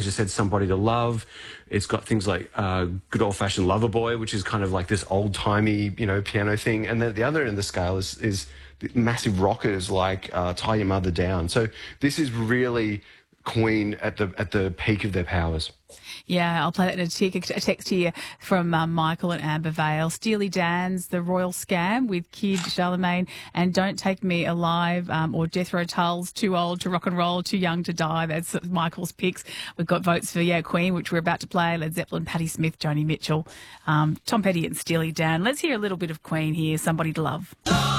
just said, Somebody to Love. It's got things like Good Old Fashioned Lover Boy, which is kind of like this old timey, piano thing. And then at the other end of the scale is massive rockers like Tie Your Mother Down. So this is really Queen at the peak of their powers. Yeah, I'll play that in a text here from Michael and Amber Vale. Steely Dan's The Royal Scam with Kid Charlemagne, and Don't Take Me Alive, or Jethro Tull's Too Old to Rock and Roll, Too Young to Die. That's Michael's picks. We've got votes for, Queen, which we're about to play, Led Zeppelin, Patti Smith, Joni Mitchell, Tom Petty and Steely Dan. Let's hear a little bit of Queen here, Somebody to Love.